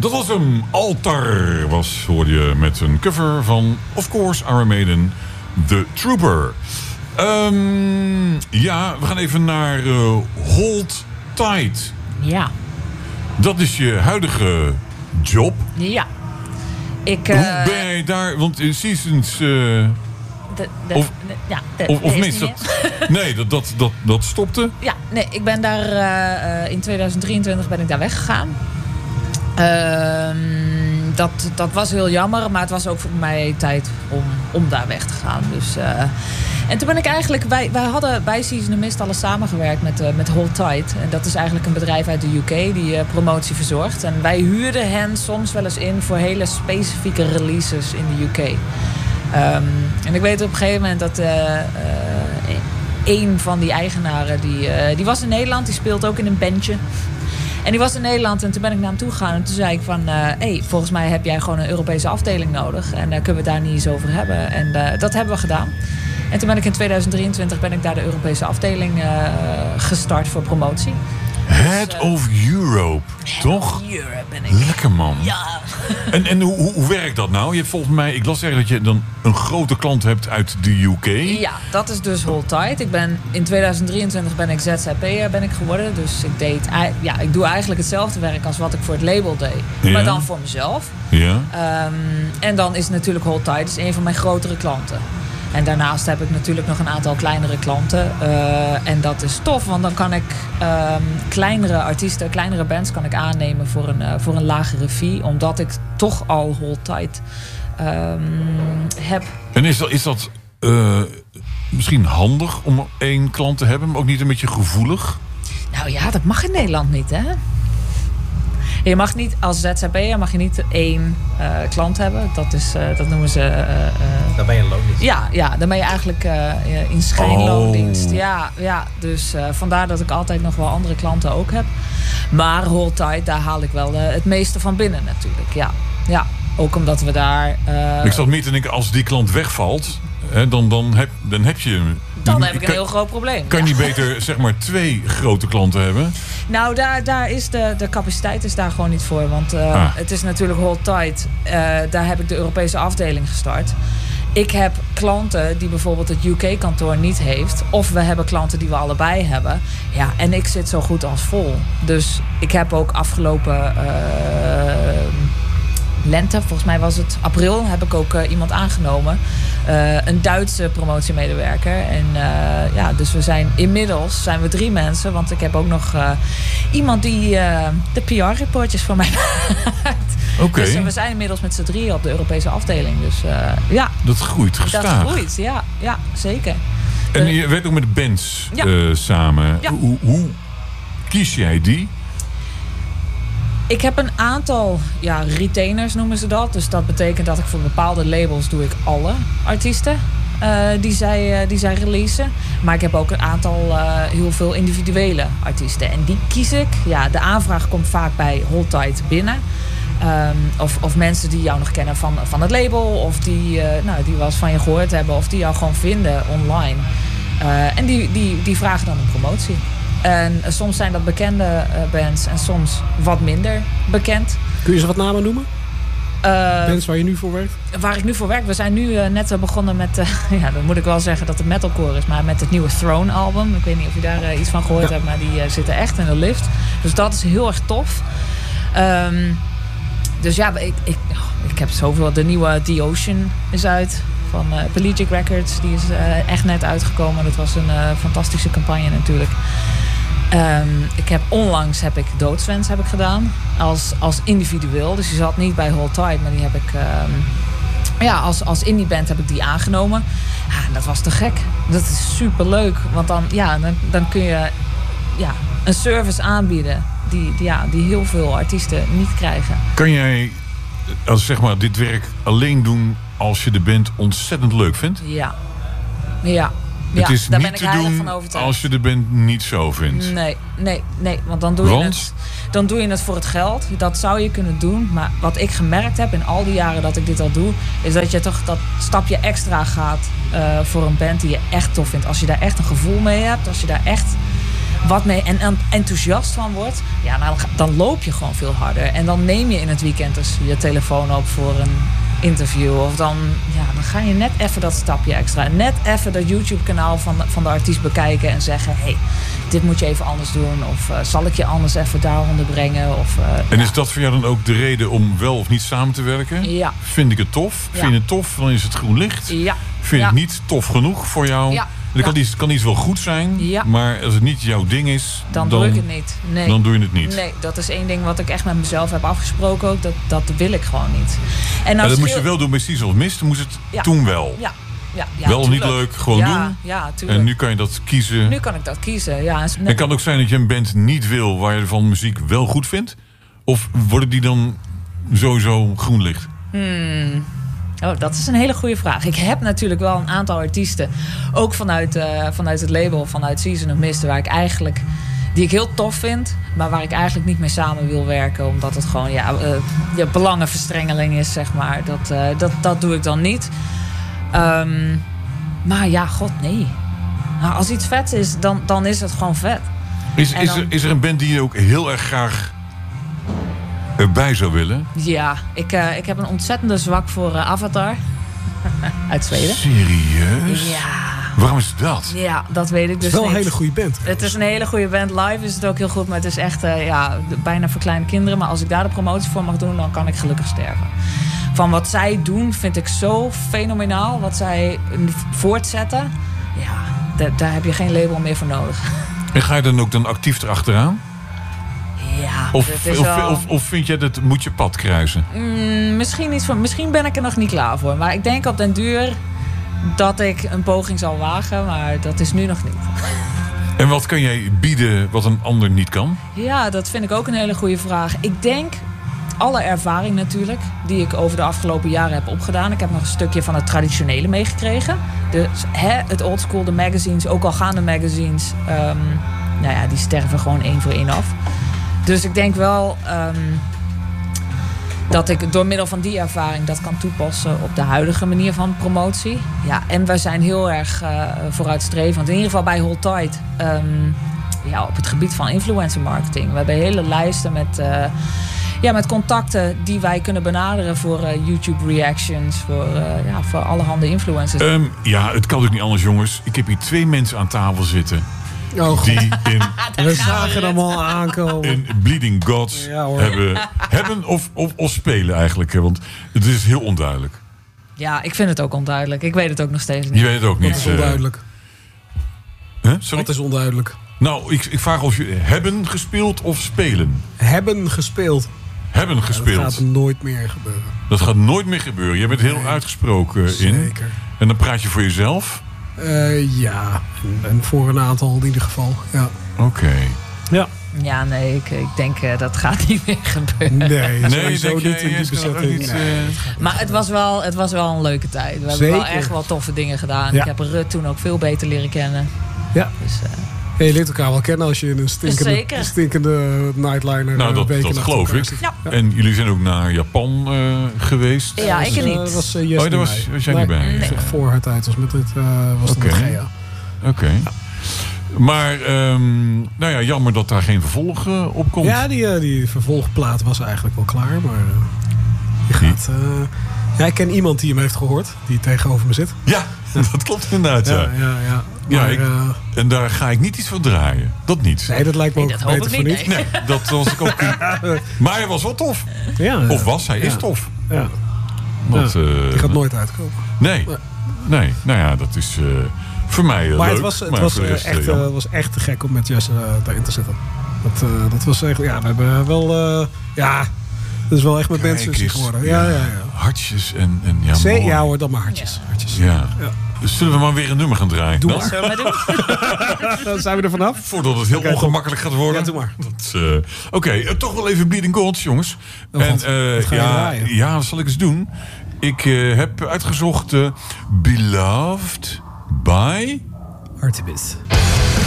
Dat was hem. Altar hoorde je met een cover van, of course, Iron Maiden, The Trooper. Ja, we gaan even naar Hold Tight. Ja. Dat is je huidige job. Ja. Hoe ben je daar? Want Seasons... Of mis dat? Nee, dat stopte. Ja, nee, ik ben daar in 2023 ben ik daar weggegaan. Dat was heel jammer, maar het was ook voor mij tijd om daar weg te gaan. Dus, en toen ben ik eigenlijk... Wij hadden bij Season Mist alles samengewerkt met Hold Tight. En dat is eigenlijk een bedrijf uit de UK die promotie verzorgt. En wij huurden hen soms wel eens in voor hele specifieke releases in de UK. En ik weet op een gegeven moment dat een van die eigenaren... die was in Nederland, die speelt ook in een bandje. En die was in Nederland en toen ben ik naar hem toe gegaan. En toen zei ik van, volgens mij heb jij gewoon een Europese afdeling nodig. En kunnen we het daar niet eens over hebben. En dat hebben we gedaan. En toen ben ik in 2023 daar de Europese afdeling gestart voor promotie. Head of Europe, toch? Head of Europe ben ik. Lekker, man. Ja. En hoe werkt dat nou? Je hebt volgens mij, ik las zeggen dat je dan een grote klant hebt uit de UK. Ja, dat is dus Hold Tight. In 2023 ben ik ZZP'er geworden. Dus ik doe eigenlijk hetzelfde werk als wat ik voor het label deed. Ja. Maar dan voor mezelf. Ja. En dan is natuurlijk Hold Tight is een van mijn grotere klanten. En daarnaast heb ik natuurlijk nog een aantal kleinere klanten. En dat is tof, want dan kan ik kleinere artiesten, kleinere bands kan ik aannemen voor een lagere fee. Omdat ik toch al Hold Tight heb. En is dat misschien handig om één klant te hebben, maar ook niet een beetje gevoelig? Nou ja, dat mag in Nederland niet, hè? Je mag niet, als ZZP'er mag je niet één klant hebben. Dat noemen ze... dan ben je loondienst. Ja, dan ben je eigenlijk in schijnloondienst. Ja, dus vandaar dat ik altijd nog wel andere klanten ook heb. Maar Hold Tight, daar haal ik wel het meeste van binnen natuurlijk. Ja, ook omdat we daar... Ik zat meer te denken, als die klant wegvalt... Dan heb je... Dan heb ik een heel groot probleem. Kan je beter zeg maar 2 grote klanten hebben? Nou, daar is de capaciteit is daar gewoon niet voor. Want het is natuurlijk Hold Tight. Daar heb ik de Europese afdeling gestart. Ik heb klanten die bijvoorbeeld het UK-kantoor niet heeft. Of we hebben klanten die we allebei hebben. Ja, en ik zit zo goed als vol. Dus ik heb ook afgelopen... lente, volgens mij was het april, heb ik ook iemand aangenomen. Een Duitse promotiemedewerker. En dus we zijn inmiddels 3 mensen. Want ik heb ook nog iemand die de PR-reportjes van mij maakt. Oké. Dus we zijn inmiddels met z'n 3 op de Europese afdeling. Dus ja. Dat groeit gestaag. Dat groeit, ja, zeker. En je werkt ook met de bands samen. Ja. Hoe kies jij die? Ik heb een aantal retainers noemen ze dat. Dus dat betekent dat ik voor bepaalde labels doe ik alle artiesten die zij releasen. Maar ik heb ook een aantal heel veel individuele artiesten. En die kies ik. Ja, de aanvraag komt vaak bij Hold Tight binnen. Of mensen die jou nog kennen van het label. Of die wel eens van je gehoord hebben. Of die jou gewoon vinden online. En die vragen dan een promotie. En soms zijn dat bekende bands en soms wat minder bekend. Kun je ze wat namen noemen? Bands waar je nu voor werkt? Waar ik nu voor werk. We zijn nu net begonnen met... dan moet ik wel zeggen dat het metalcore is. Maar met het nieuwe Throne album. Ik weet niet of je daar iets van gehoord hebt. Maar die zitten echt in de lift. Dus dat is heel erg tof. Dus ja, ik heb zoveel... De nieuwe The Ocean is uit. Van Pelagic Records. Die is echt net uitgekomen. Dat was een fantastische campagne natuurlijk. Onlangs heb ik Doodswens gedaan. Als individueel. Dus die zat niet bij Hold Tight. Maar die heb ik... als indie band heb ik die aangenomen. Ja, dat was te gek. Dat is super leuk. Want dan kun je een service aanbieden. Die heel veel artiesten niet krijgen. Kan jij dit werk alleen doen als je de band ontzettend leuk vindt? Ja. Het is daar niet ben ik te heilig doen van overtuigd. als je de band niet zo vindt. Nee. Want dan doe je het voor het geld. Dat zou je kunnen doen. Maar wat ik gemerkt heb in al die jaren dat ik dit al doe... is dat je toch dat stapje extra gaat voor een band die je echt tof vindt. Als je daar echt een gevoel mee hebt. wat mee en enthousiast van wordt, ja, dan loop je gewoon veel harder. En dan neem je in het weekend dus je telefoon op voor een interview. Of dan ga je net even dat stapje extra. Net even dat YouTube-kanaal van de artiest bekijken en zeggen, hey, dit moet je even anders doen. Of zal ik je anders even daaronder brengen? En is dat voor jou dan ook de reden om wel of niet samen te werken? Ja. Vind ik het tof? Ja. Vind je het tof? Dan is het groen licht. Ja. Vind je het niet tof genoeg voor jou? Ja. Kan iets wel goed zijn, maar als het niet jouw ding is, dan doe ik het niet. Nee. Dan doe je het niet. Nee, dat is één ding wat ik echt met mezelf heb afgesproken ook. Dat wil ik gewoon niet. En dat moet je wel doen bij Season of Mist. Dan moest het toen wel. Ja, wel of niet tuurlijk. leuk, gewoon doen. Ja, tuurlijk. En nu kan je dat kiezen. Nu kan ik dat kiezen, ja. Het kan ook zijn dat je een band niet wil waar je van muziek wel goed vindt. Of worden die dan sowieso groen licht? Oh, dat is een hele goede vraag. Ik heb natuurlijk wel een aantal artiesten, ook vanuit het label, vanuit Season of Mist, die ik heel tof vind, maar waar ik eigenlijk niet mee samen wil werken, omdat het gewoon belangenverstrengeling is, zeg maar. Dat doe ik dan niet. Maar ja, god nee. Nou, als iets vet is, dan is het gewoon vet. Is er een band die je ook heel erg graag erbij zou willen? Ja, ik heb een ontzettende zwak voor Avatar. Uit Zweden. Serieus? Ja. Waarom is dat? Ja, dat weet ik dus niet. Het is wel een hele goede band. Het is een hele goede band. Live is het ook heel goed, maar het is echt bijna voor kleine kinderen. Maar als ik daar de promotie voor mag doen, dan kan ik gelukkig sterven. Van wat zij doen vind ik zo fenomenaal. Wat zij voortzetten. Ja, daar heb je geen label meer voor nodig. En ga je dan ook actief erachteraan? Ja, of vind je dat moet je pad kruisen? Misschien ben ik er nog niet klaar voor. Maar ik denk op den duur dat ik een poging zal wagen. Maar dat is nu nog niet. En wat kan jij bieden wat een ander niet kan? Ja, dat vind ik ook een hele goede vraag. Ik denk alle ervaring natuurlijk die ik over de afgelopen jaren heb opgedaan. Ik heb nog een stukje van het traditionele meegekregen. Dus het oldschool, de magazines, ook al gaan de magazines, die sterven gewoon 1 voor 1 af. Dus ik denk wel dat ik door middel van die ervaring dat kan toepassen op de huidige manier van promotie. Ja, en wij zijn heel erg vooruitstrevend. In ieder geval bij Hold Tight. Op het gebied van influencer marketing. We hebben hele lijsten met contacten die wij kunnen benaderen voor YouTube reactions, voor allerhande influencers. Het kan ook niet anders, jongens. Ik heb hier 2 mensen aan tafel zitten. Oh, die we zagen hem al aankomen. In Bleeding Gods hebben of spelen eigenlijk. Want het is heel onduidelijk. Ja, ik vind het ook onduidelijk. Ik weet het ook nog steeds niet. Je weet het ook niet. Wat is onduidelijk? Sorry? Wat is onduidelijk? Nou, ik vraag of je hebben gespeeld of spelen. Hebben gespeeld. Hebben gespeeld. Dat gaat nooit meer gebeuren. Dat gaat nooit meer gebeuren. Je bent heel uitgesproken zeker. in. En dan praat je voor jezelf? Ja, en voor een aantal in ieder geval. Ja. Oké. Ja. Ja, nee, ik denk dat gaat niet meer gebeuren. Nee, zo niet in die bezetting. Maar het was wel een leuke tijd. We hebben wel echt wel toffe dingen gedaan. Ja. Ik heb Rut toen ook veel beter leren kennen. Ja. Dus, en je leert elkaar wel kennen als je in een stinkende nightliner dat geloof ik. Ja. En jullie zijn ook naar Japan geweest? Ja, ik niet. Dat was daar was jij niet bij? Nee. Voor haar tijd was met het Gea. Oké. Maar, jammer dat daar geen vervolg op komt. Ja, die vervolgplaat was eigenlijk wel klaar. Maar je gaat... ik ken iemand die hem heeft gehoord. Die tegenover me zit. Ja, dat klopt inderdaad. Ja, en daar ga ik niet iets van draaien. Dat niet. Nee, dat lijkt me ook beter voor niet. Nee, dat was ik ook niet. Maar hij was wel tof. Ja, hij is tof. Ja. Die gaat nooit uitkomen. Nee. Nou ja, dat is voor mij maar leuk. Het was echt te gek om met Jesse daarin te zitten. Dat was echt... Ja, we hebben wel... dat is wel echt met mensen geworden. Ja. Hartjes en ja hoor, dan maar hartjes. Ja. Dus zullen we maar weer een nummer gaan draaien? Doe maar. Dan zijn we er vanaf. Voordat het heel ongemakkelijk gaat worden. Ja, doe maar. Oké, toch wel even Bleeding Gods, jongens. Wat zal ik eens doen? Ik heb uitgezocht Beloved by Artemis.